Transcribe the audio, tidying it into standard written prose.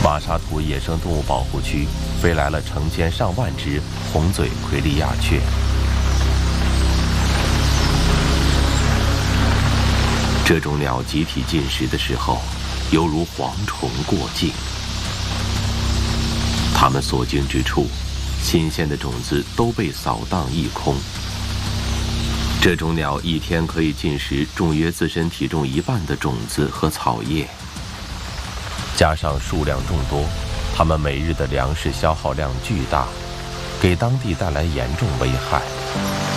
马沙图野生动物保护区飞来了成千上万只红嘴奎利亚雀。这种鸟集体进食的时候，犹如蝗虫过境。它们所经之处，新鲜的种子都被扫荡一空。这种鸟一天可以进食重约自身体重1半的种子和草叶，加上数量众多，它们每日的粮食消耗量巨大，给当地带来严重危害。